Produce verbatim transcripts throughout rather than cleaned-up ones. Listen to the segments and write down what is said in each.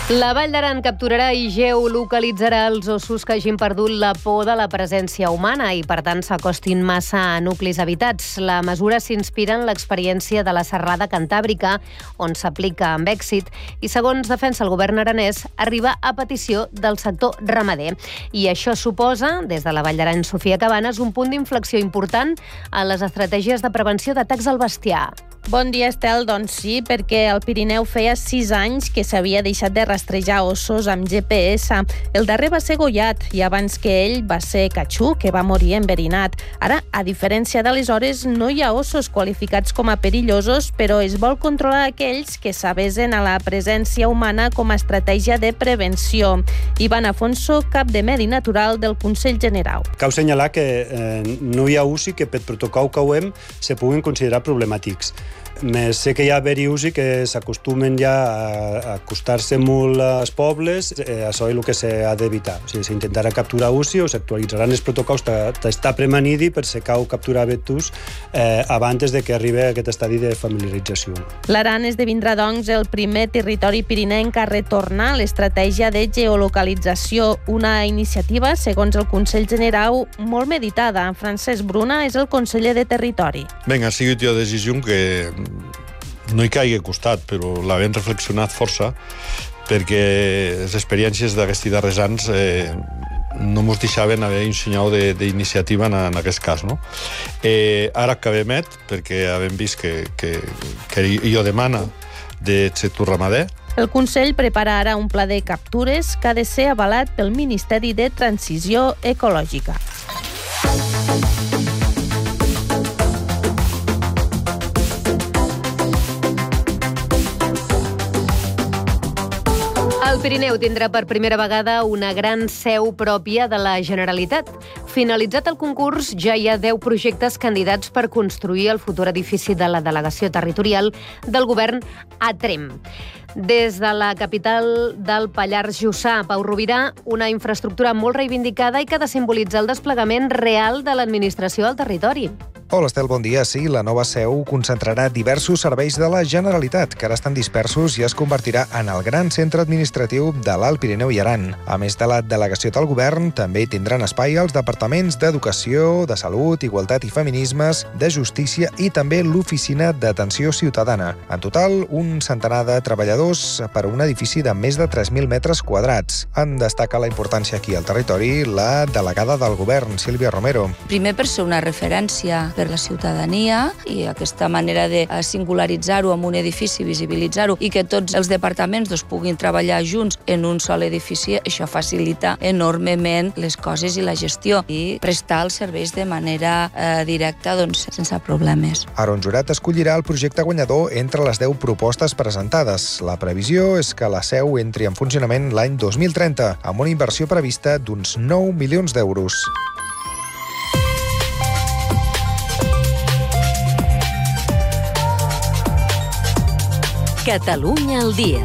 La Vall d'Aran capturarà i geolocalitzarà els ossos que hagin perdut la por de la presència humana i, per tant, s'acostin massa a nuclis habitats. La mesura s'inspira en l'experiència de la Serrada Cantàbrica, on s'aplica amb èxit i, segons defensa el govern aranès, arriba a petició del sector ramader. I això suposa, des de la Vall d'Aran Sofia Cabanes, un punt d'inflexió important en les estratègies de prevenció d'atacs al bestiar. Bon dia, Estel. Doncs sí, perquè al Pirineu feia sis anys que s'havia deixat de rastrejar ossos amb G P S. El darrer va ser Goiat i abans que ell va ser Catxú, que va morir enverinat. Ara, a diferència d'aleshores, no hi ha ossos qualificats com a perillosos, però es vol controlar aquells que s'avesen a la presència humana com a estratègia de prevenció. Ivan Afonso, cap de Medi Natural del Consell General. Cal assenyalar que eh, no hi ha usi que per protocol que ho hem se puguin considerar problemàtics. Més sé que hi ha haver-hi usi que s'acostumen ja a acostar-se molt als pobles, eh, això és el que s'ha d'evitar. O sigui, s'intentarà capturar usi o s'actualitzaran els protocols d'estar premanidi per si cau capturar vetus eh, abans de que arribi a aquest estadi de familiarització. L'Aran esdevindrà, doncs, el primer territori pirinenc a retornar a l'estratègia de geolocalització, una iniciativa, segons el Consell General, molt meditada. Francesc Bruna és el conseller de Territori. Vinga, ha sigut una decisió que no hi caigui costat, però l'havem reflexionat força perquè les experiències d'aquests darrers anys eh, no ens deixaven haver un senyal d'iniciativa en, en aquest cas. No? Eh, ara acabemet, perquè hem vist que, que, que jo demana del sector ramader. El Consell prepara ara un pla de captures que ha de ser avalat pel Ministeri de Transició Ecològica. El Pirineu tindrà per primera vegada una gran seu pròpia de la Generalitat. Finalitzat el concurs, ja hi ha deu projectes candidats per construir el futur edifici de la delegació territorial del govern a Tremp. Des de la capital del Pallars Jussà, Pau Rovira, una infraestructura molt reivindicada i que ha de simbolitzar el desplegament real de l'administració al territori. Hola, Estel, bon dia. Sí, la nova seu concentrarà diversos serveis de la Generalitat, que ara estan dispersos i es convertirà en el gran centre administratiu de l'Alt Pirineu i Aran. A més de la delegació del govern, també tindran espai els departaments d'Educació, de Salut, Igualtat i Feminismes, de Justícia i també l'Oficina d'Atenció Ciutadana. En total, un centenar de treballadors per a un edifici de més de tres mil metres quadrats. En destaca la importància aquí al territori la delegada del govern, Sílvia Romero. Primer per ser una referència per la ciutadania i aquesta manera de singularitzar-ho en un edifici, visibilitzar-ho i que tots els departaments doncs, puguin treballar junts en un sol edifici, això facilita enormement les coses i la gestió i prestar els serveis de manera eh, directa doncs, sense problemes. Aaron Jurat escollirà el projecte guanyador entre les deu propostes presentades. La previsió és que la seu entri en funcionament l'any dos mil trenta, amb una inversió prevista d'uns nou milions d'euros. Catalunya al dia.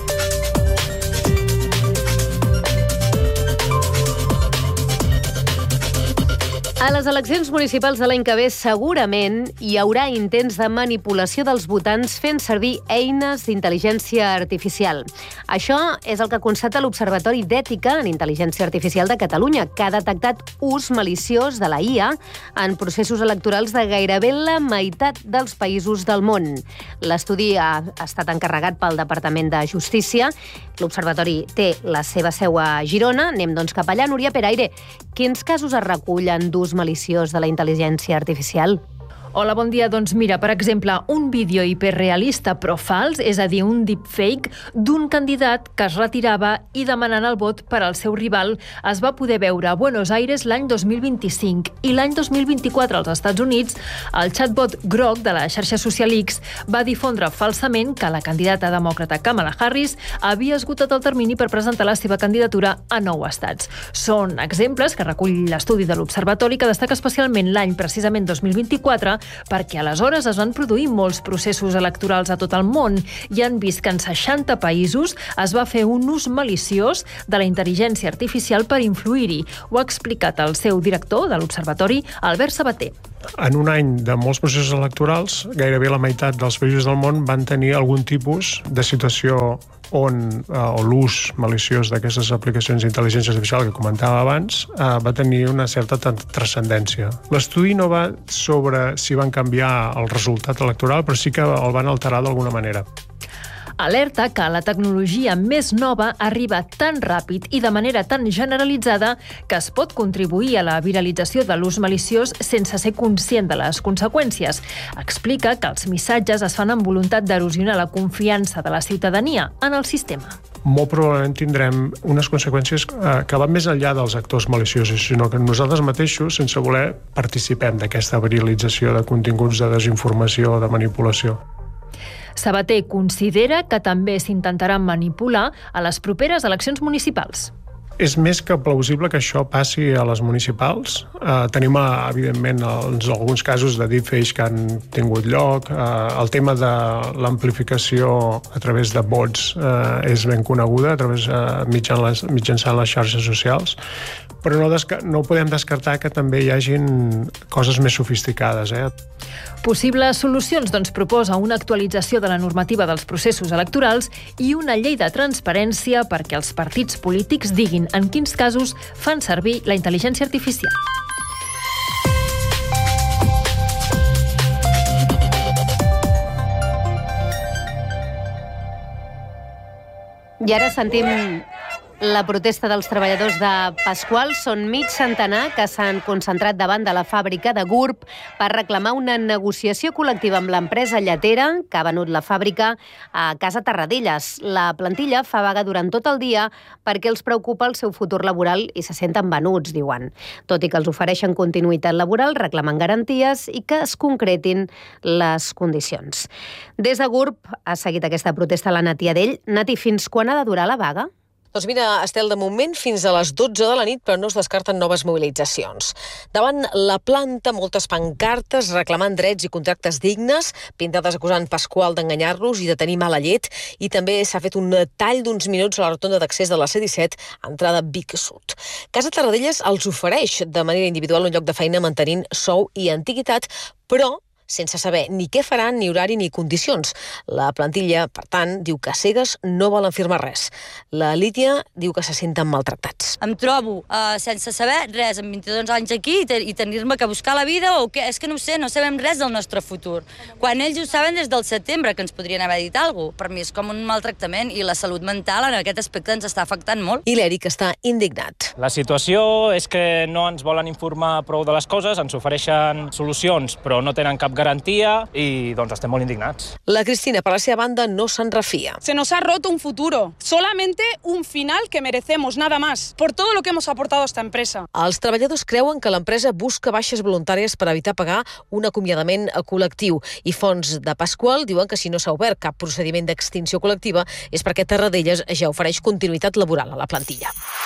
A les eleccions municipals de l'any que ve segurament hi haurà intents de manipulació dels votants fent servir eines d'intel·ligència artificial. Això és el que constata l'Observatori d'Ètica en Intel·ligència Artificial de Catalunya, que ha detectat ús maliciós de la I A en processos electorals de gairebé la meitat dels països del món. L'estudi ha estat encarregat pel Departament de Justícia. L'Observatori té la seva seu a Girona. Anem doncs cap allà. Núria Peraire, quins casos es recullen d'ús maliciós de la intel·ligència artificial? Hola, bon dia. Doncs mira, per exemple, un vídeo hiperrealista però fals, és a dir, un deepfake d'un candidat que es retirava i demanant el vot per al seu rival es va poder veure a Buenos Aires l'any dos mil vint-i-cinc i l'any dos mil vint-i-quatre als Estats Units el chatbot Grok de la xarxa social X va difondre falsament que la candidata demòcrata Kamala Harris havia esgotat el termini per presentar la seva candidatura a nou estats. Són exemples que recull l'estudi de l'Observatori que destaca especialment l'any precisament dos mil vint-i-quatre perquè aleshores es van produir molts processos electorals a tot el món i han vist que en seixanta països es va fer un ús maliciós de la intel·ligència artificial per influir-hi. Ho ha explicat el seu director de l'Observatori, Albert Sabater. En un any de molts processos electorals, gairebé la meitat dels països del món van tenir algun tipus de situació on eh, l'ús maliciós d'aquestes aplicacions d'intel·ligència artificial que comentava abans eh, va tenir una certa transcendència. L'estudi no va sobre si van canviar el resultat electoral, però sí que el van alterar d'alguna manera. Alerta que la tecnologia més nova arriba tan ràpid i de manera tan generalitzada que es pot contribuir a la viralització de l'ús maliciós sense ser conscient de les conseqüències. Explica que els missatges es fan amb voluntat d'erosionar la confiança de la ciutadania en el sistema. Molt probablement tindrem unes conseqüències eh, que van més enllà dels actors maliciosos, sinó que nosaltres mateixos, sense voler, participem d'aquesta viralització de continguts de desinformació o de manipulació. Sabater considera que també s'intentarà manipular a les properes eleccions municipals. És més que plausible que això passi a les municipals. Eh, tenim, evidentment, els, alguns casos de deepfakes que han tingut lloc. Eh, el tema de l'amplificació a través de bots eh, és ben coneguda, a través, eh, mitjan les, mitjançant les xarxes socials, però no, desca- no podem descartar que també hi hagin coses més sofisticades. Eh? Possibles solucions, doncs, proposa una actualització de la normativa dels processos electorals i una llei de transparència perquè els partits polítics diguin en quins casos fan servir la intel·ligència artificial. I ara sentim la protesta dels treballadors de Pasqual. Són mig centenar que s'han concentrat davant de la fàbrica de Gurb per reclamar una negociació col·lectiva amb l'empresa lletera que ha venut la fàbrica a Casa Tarradellas. La plantilla fa vaga durant tot el dia perquè els preocupa el seu futur laboral i se senten venuts, diuen. Tot i que els ofereixen continuïtat laboral, reclamen garanties i que es concretin les condicions. Des de Gurb ha seguit aquesta protesta la Nati Adell. Nati, fins quan ha de durar la vaga? Doncs mira, Estel, de moment fins a les dotze de la nit, però no es descarten noves mobilitzacions. Davant la planta, moltes pancartes reclamant drets i contractes dignes, pintades acusant Pasqual d'enganyar-los i de tenir mala llet, i també s'ha fet un tall d'uns minuts a la rotonda d'accés de la C disset, entrada Vic Sud. Casa Tarradellas els ofereix de manera individual un lloc de feina mantenint sou i antiguitat, però sense saber ni què faran, ni horari, ni condicions. La plantilla, per tant, diu que cegues no volen firmar res. La Lídia diu que se senten maltractats. Em trobo uh, sense saber res, amb vint-i-dos anys aquí, i, te i tenir-me que buscar la vida, o què? És que no ho sé, no sabem res del nostre futur. Quan ells ho saben des del setembre, que ens podrien haver dit alguna cosa. Per mi és com un maltractament, i la salut mental en aquest aspecte ens està afectant molt. I l'Eric està indignat. La situació és que no ens volen informar prou de les coses, ens ofereixen solucions, però no tenen cap garantia y doncs estem molt indignats. La Cristina, per la seva banda, no se'n refia. Se nos ha roto un futuro, solamente un final que merecemos, nada más, por todo lo que hemos aportado a esta empresa. Els treballadors creuen que l'empresa busca baixes voluntàries per evitar pagar un acomiadament col·lectiu i fonts de Pasqual diuen que si no s'ha obert cap procediment d'extinció col·lectiva és perquè Tarradellas ja ofereix continuïtat laboral a la plantilla.